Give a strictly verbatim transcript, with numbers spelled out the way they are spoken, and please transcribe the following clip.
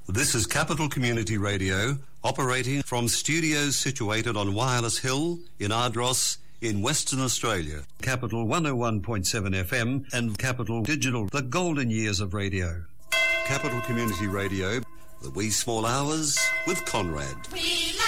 This is Capital Community Radio, operating from studios situated on Wireless Hill in Ardross in Western Australia. Capital one oh one point seven F M and Capital Digital, the golden years of radio. Capital Community Radio, the wee small hours with Conrad. We